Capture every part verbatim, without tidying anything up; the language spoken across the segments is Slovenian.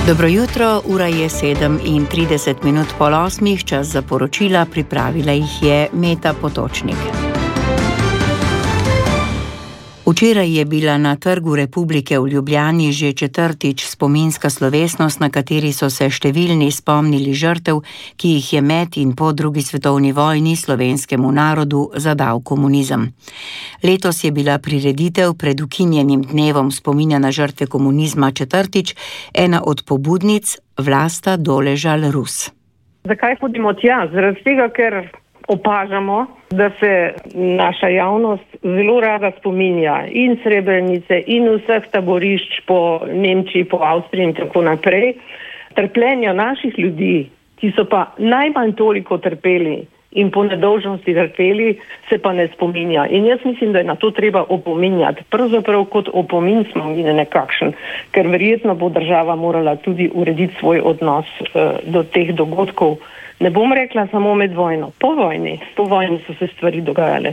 Dobro jutro, ura je sedem in trideset minut pol osmih, čas za poročila, pripravila jih je Meta Potočnik. Včeraj je bila na Trgu Republike v Ljubljani že četrtič spominska slovesnost, na kateri so se številni spomnili žrtev, ki jih je med in po drugi svetovni vojni slovenskemu narodu zadal komunizem. Letos je bila prireditev pred ukinjenim dnevom spomina na žrtve komunizma četrtič ena od pobudnic Vlasta Doležal Rus. Zakaj hodimo tja? Zaradi tega, ker opažamo, da se naša javnost zelo rada spominja in Srebrenice in vseh taborišč po Nemčiji, po Avstriji in tako naprej. Trpljenja naših ljudi, ki so pa najmanj toliko trpeli in po nedolžnosti trpeli, se pa ne spominja. In jaz mislim, da je na to treba opominjati. Pravzaprav kot opomin smo mi nekakšen, ker verjetno bo država morala tudi urediti svoj odnos uh, do teh dogodkov. Ne bom rekla samo med vojno, po vojni, po vojni so se stvari dogajale.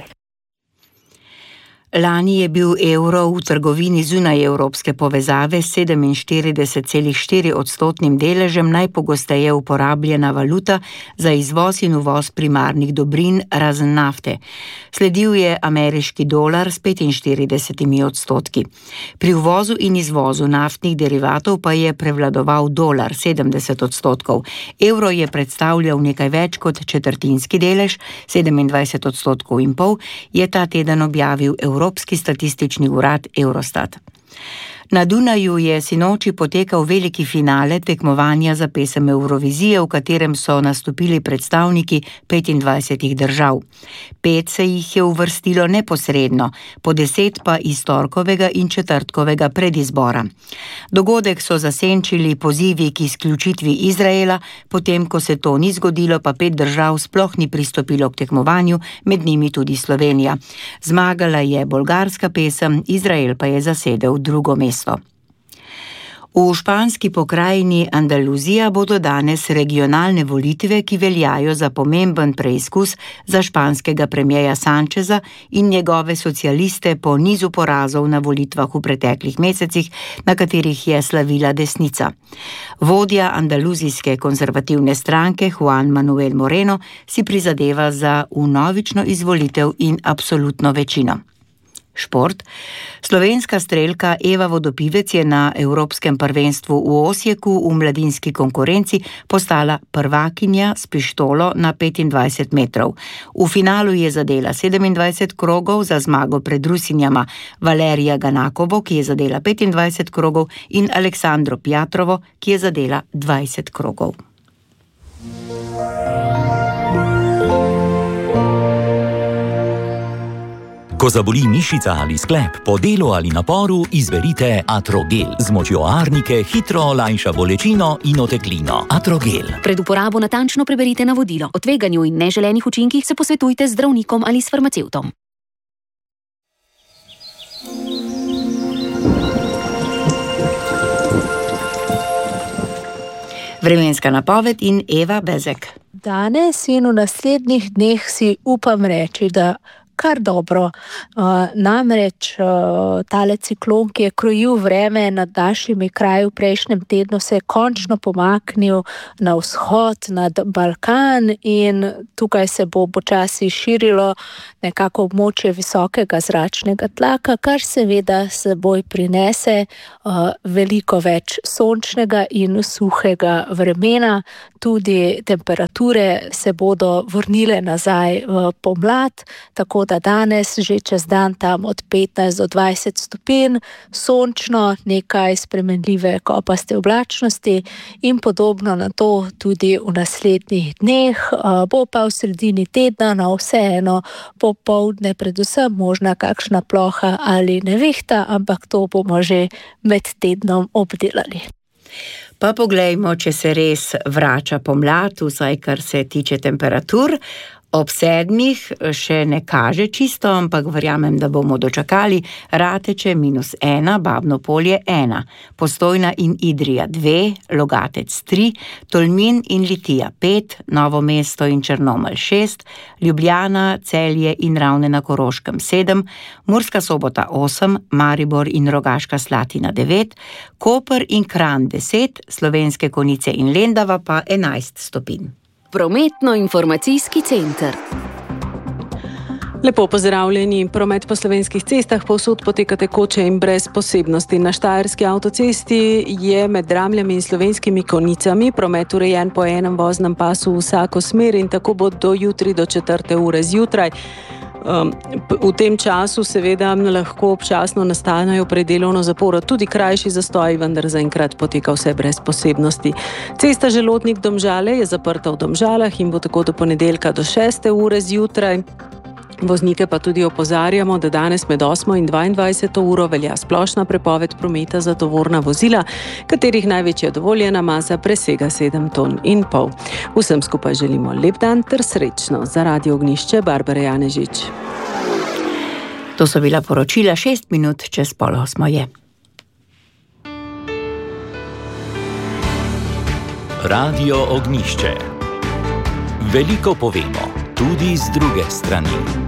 Lani je bil evro v trgovini zunaj evropske povezave s sedeminštirideset celih štiri odstotnim deležem najpogosteje uporabljena valuta za izvoz in uvoz primarnih dobrin razen nafte. Sledil je ameriški dolar s petinštiridesetimi odstotki. Pri uvozu in izvozu naftnih derivatov pa je prevladoval dolar sedemdeset odstotkov. Evro je predstavljal nekaj več kot četrtinski delež, sedemindvajset odstotkov in pol, je ta teden objavil Evropski Evropski statistični urad Eurostat. Na Dunaju je sinoči potekal veliki finale tekmovanja za pesem Evrovizije, v katerem so nastopili predstavniki petindvajsetih držav. Pet se jih je uvrstilo neposredno, po deset pa iz torkovega in četrtkovega predizbora. Dogodek so zasenčili pozivi k izključitvi Izraela, potem ko se to ni zgodilo, pa pet držav sploh ni pristopilo k tekmovanju, med njimi tudi Slovenija. Zmagala je bolgarska pesem, Izrael pa je zasedel drugo mesto. V španski pokrajini Andaluzija bodo danes regionalne volitve, ki veljajo za pomemben preizkus za španskega premierja Sancheza in njegove socialiste po nizu porazov na volitvah v preteklih mesecih, na katerih je slavila desnica. Vodja andaluzijske konzervativne stranke Juan Manuel Moreno si prizadeva za vnovično izvolitev in absolutno večino. Šport. Slovenska strelka Eva Vodopivec je na Evropskem prvenstvu v Osijeku v mladinski konkurenci postala prvakinja s pištolo na petindvajset metrov. V finalu je zadela sedemindvajset krogov za zmago pred Rusinjama Valerija Ganakovo, ki je zadela petindvajset krogov, in Aleksandro Pjatrovo, ki je zadela dvajset krogov. Ko zaboli mišica ali sklep, po delu ali naporu, izberite Atrogel. Z močjo arnike hitro olajša bolečino in oteklino. Atrogel. Pred uporabo natančno preberite navodilo. O tveganju in neželenih učinkih se posvetujte z zdravnikom ali s farmacevtom. Vremenska napoved in Eva Bezek. Danes in v naslednjih dneh si upam reči, da kar dobro. Uh, namreč uh, tale ciklon, ki je krojil vreme nad našimi kraji v prejšnjem tednu, se je končno pomaknil na vzhod, nad Balkan, in tukaj se bo počasi širilo nekako območje visokega zračnega tlaka, kar seveda seboj prinese uh, veliko več sončnega in suhega vremena. Tudi temperature se bodo vrnile nazaj v pomlad, tako da danes že čez dan tam od petnajst do dvajset stopinj, sončno, nekaj spremenljive kopaste oblačnosti in podobno na to tudi v naslednjih dneh. Bo pa v sredini tedna na vseeno popoldne predvsem možna kakšna ploha ali nevihta, ampak to bomo že med tednom obdelali. Pa poglejmo, če se res vrača pomlad, vsaj kar se tiče temperatur. Ob sedmih še ne kaže čisto, ampak verjamem, da bomo dočakali Rateče minus ena, Babno Polje ena, Postojna in Idrija dve, Logatec tri, Tolmin in Litija pet, Novo mesto in Črnomelj šest, Ljubljana, Celje in Ravne na Koroškem sedem, Murska Sobota osem, Maribor in Rogaška Slatina devet, Koper in Kranj deset, Slovenske Konjice in Lendava pa enajst stopinj. Prometno-informacijski center. Lepo pozdravljeni. Promet po slovenskih cestah povsod poteka tekoče in brez posebnosti. Na Štajerski avtocesti je med Dramljami in Slovenskimi Konjicami promet urejen po enem voznem pasu v vsako smer in tako bo do jutri do četrte ure zjutraj. V tem času seveda lahko občasno nastanejo pred delovno zaporo tudi krajši zastoji, vendar zaenkrat poteka vse brez posebnosti. Cesta Želodnik-Domžale je zaprta v Domžalah in bo tako do ponedeljka do šeste ure zjutraj. Voznike pa tudi opozarjamo, da danes med osmo in dvaindvajseto uro velja splošna prepoved prometa za tovorna vozila, katerih največja dovoljena masa presega sedem ton in pol. Vsem skupaj želimo lep dan ter srečno. Za Radio Ognjišče Barbara Janežič. To so bila poročila, šest minut čez pol osmo je. Radio Ognjišče. Veliko povemo, tudi z druge strani.